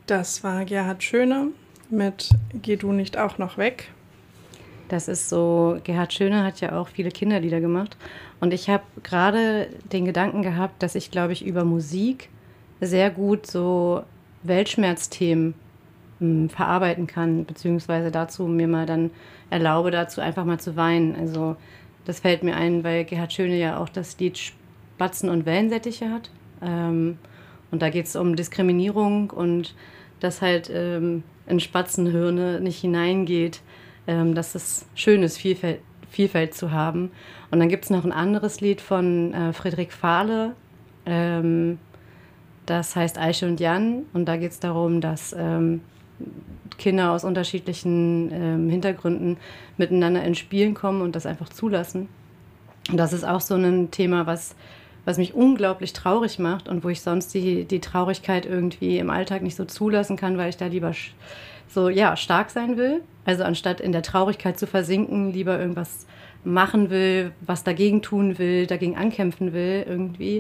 Das war Gerhard Schöne mit Geh du nicht auch noch weg. Das ist so, Gerhard Schöne hat ja auch viele Kinderlieder gemacht. Und ich habe gerade den Gedanken gehabt, dass ich, glaube ich, über Musik sehr gut so Weltschmerzthemen verarbeiten kann, beziehungsweise dazu mir mal dann erlaube, dazu einfach mal zu weinen. Also das fällt mir ein, weil Gerhard Schöne ja auch das Lied Spatzen und Wellensittiche hat. Und da geht es um Diskriminierung und dass halt in Spatzenhirne nicht hineingeht, dass es schön ist, Vielfalt zu haben. Und dann gibt es noch ein anderes Lied von Friedrich Fahle, das heißt Eiche und Jan. Und da geht es darum, dass Kinder aus unterschiedlichen Hintergründen miteinander ins Spielen kommen und das einfach zulassen. Und das ist auch so ein Thema, was mich unglaublich traurig macht und wo ich sonst die Traurigkeit irgendwie im Alltag nicht so zulassen kann, weil ich da lieber so, ja, stark sein will. Also anstatt in der Traurigkeit zu versinken, lieber irgendwas machen will, was dagegen tun will, dagegen ankämpfen will irgendwie.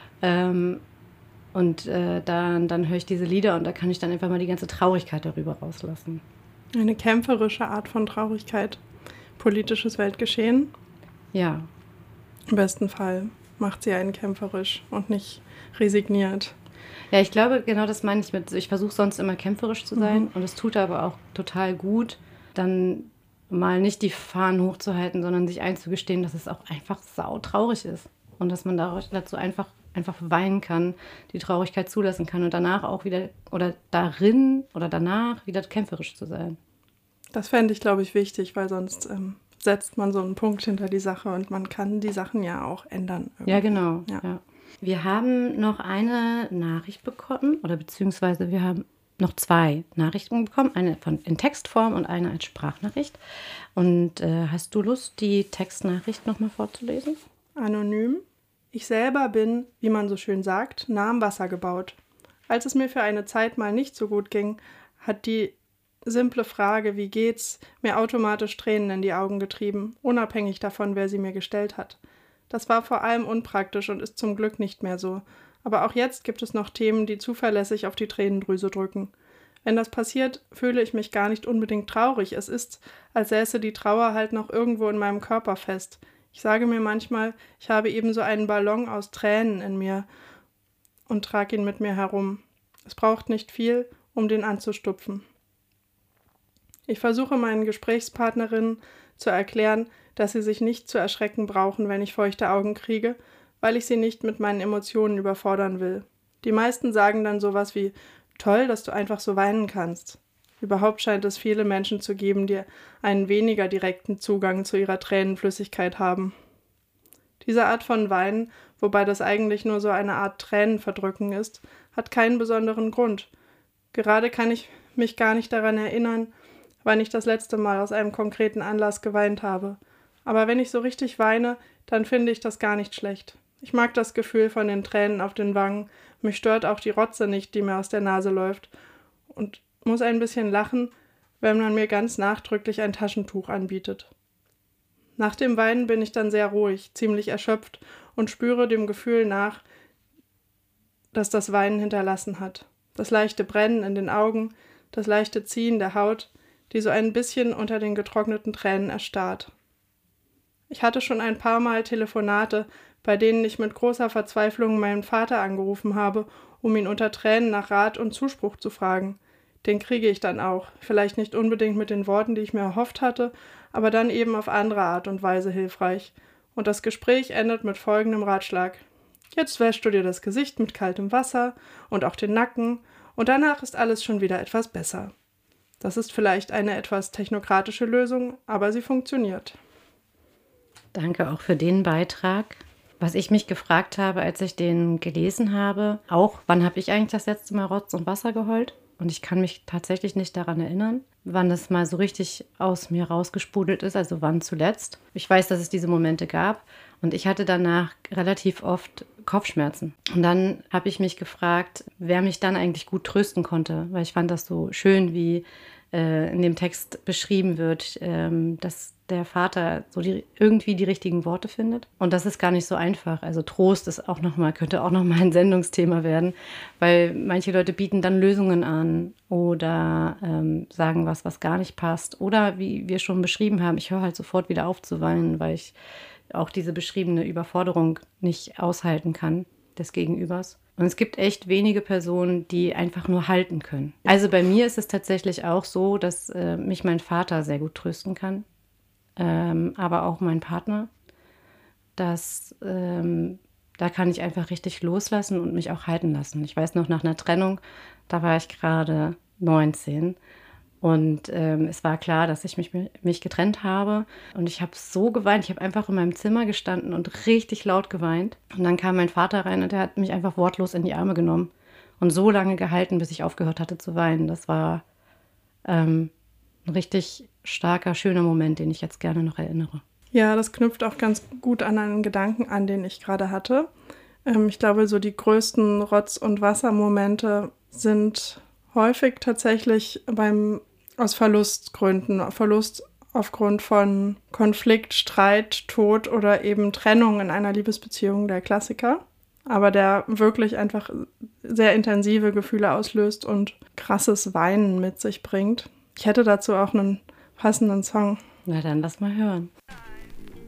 Dann höre ich diese Lieder und da kann ich dann einfach mal die ganze Traurigkeit darüber rauslassen. Eine kämpferische Art von Traurigkeit. Politisches Weltgeschehen. Ja. Im besten Fall macht sie einen kämpferisch und nicht resigniert. Ja, ich glaube, genau das meine ich mit, ich versuche sonst immer kämpferisch zu sein und es tut aber auch total gut, dann mal nicht die Fahnen hochzuhalten, sondern sich einzugestehen, dass es auch einfach sautraurig ist und dass man dazu einfach weinen kann, die Traurigkeit zulassen kann und danach auch wieder oder darin oder danach wieder kämpferisch zu sein. Das fände ich, glaube ich, wichtig, weil sonst setzt man so einen Punkt hinter die Sache und man kann die Sachen ja auch ändern. Irgendwie. Ja, genau. Ja. Wir haben noch eine Nachricht bekommen, oder beziehungsweise wir haben noch 2 Nachrichten bekommen, eine in Textform und eine als Sprachnachricht. Und hast du Lust, die Textnachricht nochmal vorzulesen? Anonym. Ich selber bin, wie man so schön sagt, nah am Wasser gebaut. Als es mir für eine Zeit mal nicht so gut ging, hat die simple Frage, wie geht's, mir automatisch Tränen in die Augen getrieben, unabhängig davon, wer sie mir gestellt hat. Das war vor allem unpraktisch und ist zum Glück nicht mehr so. Aber auch jetzt gibt es noch Themen, die zuverlässig auf die Tränendrüse drücken. Wenn das passiert, fühle ich mich gar nicht unbedingt traurig. Es ist, als säße die Trauer halt noch irgendwo in meinem Körper fest. Ich sage mir manchmal, ich habe eben so einen Ballon aus Tränen in mir und trage ihn mit mir herum. Es braucht nicht viel, um den anzustupfen. Ich versuche meinen Gesprächspartnerinnen zu erklären, dass sie sich nicht zu erschrecken brauchen, wenn ich feuchte Augen kriege, weil ich sie nicht mit meinen Emotionen überfordern will. Die meisten sagen dann sowas wie, toll, dass du einfach so weinen kannst. Überhaupt scheint es viele Menschen zu geben, die einen weniger direkten Zugang zu ihrer Tränenflüssigkeit haben. Diese Art von Weinen, wobei das eigentlich nur so eine Art Tränenverdrücken ist, hat keinen besonderen Grund. Gerade kann ich mich gar nicht daran erinnern, wann ich das letzte Mal aus einem konkreten Anlass geweint habe. Aber wenn ich so richtig weine, dann finde ich das gar nicht schlecht. Ich mag das Gefühl von den Tränen auf den Wangen, mich stört auch die Rotze nicht, die mir aus der Nase läuft und muss ein bisschen lachen, wenn man mir ganz nachdrücklich ein Taschentuch anbietet. Nach dem Weinen bin ich dann sehr ruhig, ziemlich erschöpft und spüre dem Gefühl nach, das das Weinen hinterlassen hat. Das leichte Brennen in den Augen, das leichte Ziehen der Haut, die so ein bisschen unter den getrockneten Tränen erstarrt. Ich hatte schon ein paar Mal Telefonate, bei denen ich mit großer Verzweiflung meinen Vater angerufen habe, um ihn unter Tränen nach Rat und Zuspruch zu fragen. Den kriege ich dann auch, vielleicht nicht unbedingt mit den Worten, die ich mir erhofft hatte, aber dann eben auf andere Art und Weise hilfreich. Und das Gespräch endet mit folgendem Ratschlag. Jetzt wäschst du dir das Gesicht mit kaltem Wasser und auch den Nacken und danach ist alles schon wieder etwas besser. Das ist vielleicht eine etwas technokratische Lösung, aber sie funktioniert. Danke auch für den Beitrag. Was ich mich gefragt habe, als ich den gelesen habe, auch, wann habe ich eigentlich das letzte Mal Rotz und Wasser geheult? Und ich kann mich tatsächlich nicht daran erinnern, wann das mal so richtig aus mir rausgesprudelt ist, also wann zuletzt. Ich weiß, dass es diese Momente gab und ich hatte danach relativ oft Kopfschmerzen. Und dann habe ich mich gefragt, wer mich dann eigentlich gut trösten konnte, weil ich fand das so schön, wie in dem Text beschrieben wird, dass der Vater so irgendwie die richtigen Worte findet. Und das ist gar nicht so einfach. Also Trost ist könnte auch noch mal ein Sendungsthema werden, weil manche Leute bieten dann Lösungen an oder sagen was gar nicht passt. Oder wie wir schon beschrieben haben, ich höre halt sofort wieder auf zu weinen, weil ich auch diese beschriebene Überforderung nicht aushalten kann des Gegenübers. Und es gibt echt wenige Personen, die einfach nur halten können. Also bei mir ist es tatsächlich auch so, dass mich mein Vater sehr gut trösten kann. Aber auch mein Partner, da kann ich einfach richtig loslassen und mich auch halten lassen. Ich weiß noch, nach einer Trennung, da war ich gerade 19 und es war klar, dass ich mich getrennt habe und ich habe so geweint. Ich habe einfach in meinem Zimmer gestanden und richtig laut geweint. Und dann kam mein Vater rein und der hat mich einfach wortlos in die Arme genommen und so lange gehalten, bis ich aufgehört hatte zu weinen. Das war ein richtig starker, schöner Moment, den ich jetzt gerne noch erinnere. Ja, das knüpft auch ganz gut an einen Gedanken an, den ich gerade hatte. Ich glaube, so die größten Rotz- und Wassermomente sind häufig tatsächlich aus Verlustgründen. Verlust aufgrund von Konflikt, Streit, Tod oder eben Trennung in einer Liebesbeziehung, der Klassiker. Aber der wirklich einfach sehr intensive Gefühle auslöst und krasses Weinen mit sich bringt. Ich hätte dazu auch einen passenden Song. Na dann lass mal hören.